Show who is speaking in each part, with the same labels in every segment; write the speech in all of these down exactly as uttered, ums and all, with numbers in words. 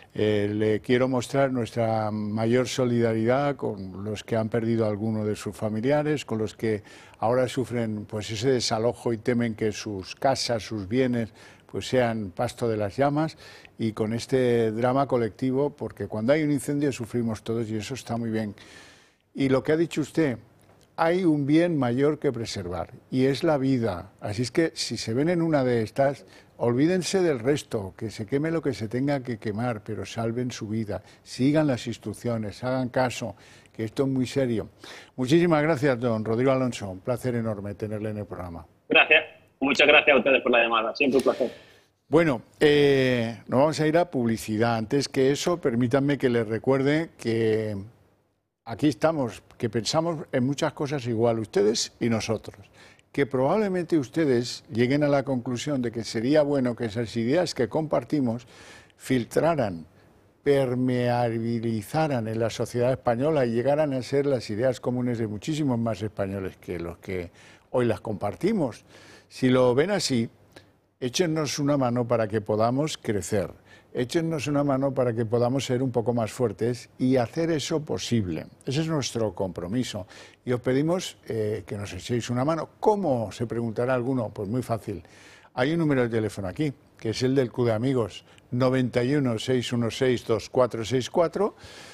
Speaker 1: Eh, le quiero mostrar nuestra mayor solidaridad con los que han perdido a alguno de sus familiares, con los que ahora sufren pues ese desalojo y temen que sus casas, sus bienes, pues sean pasto de las llamas, y con este drama colectivo, porque cuando hay un incendio sufrimos todos y eso está muy bien. Y lo que ha dicho usted, hay un bien mayor que preservar y es la vida. Así es que si se ven en una de estas, olvídense del resto, que se queme lo que se tenga que quemar, pero salven su vida, sigan las instrucciones, hagan caso, que esto es muy serio. Muchísimas gracias, don Rodrigo Alonso, un placer enorme tenerle en el programa.
Speaker 2: Gracias, muchas gracias a ustedes por la llamada, siempre un placer.
Speaker 1: Bueno, eh, nos vamos a ir a publicidad. Antes que eso, permítanme que les recuerde que aquí estamos, que pensamos en muchas cosas igual, ustedes y nosotros, que probablemente ustedes lleguen a la conclusión de que sería bueno que esas ideas que compartimos filtraran, permeabilizaran en la sociedad española y llegaran a ser las ideas comunes de muchísimos más españoles que los que hoy las compartimos. Si lo ven así, échennos una mano para que podamos crecer. Échennos una mano para que podamos ser un poco más fuertes y hacer eso posible. Ese es nuestro compromiso. Y os pedimos eh, que nos echéis una mano. ¿Cómo? Se preguntará alguno. Pues muy fácil. Hay un número de teléfono aquí, que es el del Club de Amigos, noventa y uno, seiscientos dieciséis, veinticuatro sesenta y cuatro.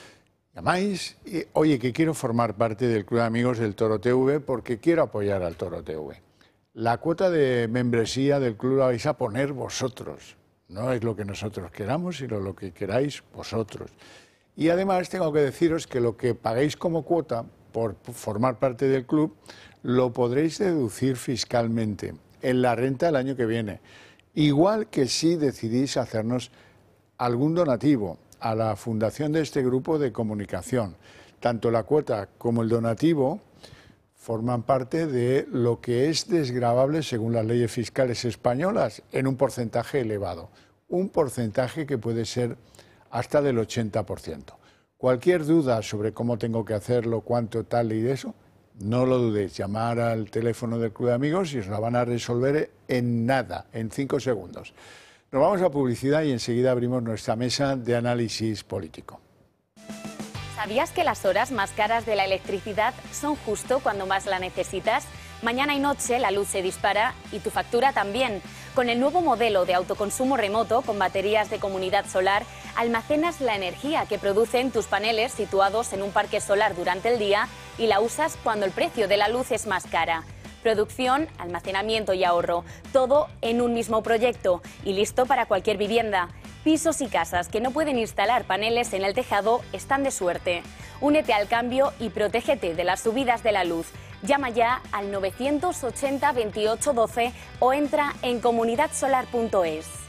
Speaker 1: Llamáis y, oye, que quiero formar parte del Club de Amigos del Toro T V porque quiero apoyar al Toro T V. La cuota de membresía del club la vais a poner vosotros. No es lo que nosotros queramos, sino lo que queráis vosotros. Y además tengo que deciros que lo que paguéis como cuota por formar parte del club lo podréis deducir fiscalmente en la renta del año que viene. Igual que si decidís hacernos algún donativo a la fundación de este grupo de comunicación. Tanto la cuota como el donativo forman parte de lo que es desgravable según las leyes fiscales españolas en un porcentaje elevado, un porcentaje que puede ser hasta del ochenta por ciento. Cualquier duda sobre cómo tengo que hacerlo, cuánto, tal y de eso, no lo dudéis, llamar al teléfono del Club de Amigos y os la van a resolver en nada, en cinco segundos. Nos vamos a publicidad y enseguida abrimos nuestra mesa de análisis político.
Speaker 3: ¿Sabías que las horas más caras de la electricidad son justo cuando más la necesitas? Mañana y noche la luz se dispara y tu factura también. Con el nuevo modelo de autoconsumo remoto con baterías de comunidad solar, almacenas la energía que producen tus paneles situados en un parque solar durante el día y la usas cuando el precio de la luz es más cara. Producción, almacenamiento y ahorro, todo en un mismo proyecto y listo para cualquier vivienda. Pisos y casas que no pueden instalar paneles en el tejado están de suerte. Únete al cambio y protégete de las subidas de la luz. Llama ya al novecientos ochenta, veintiocho doce o entra en comunidad solar punto es.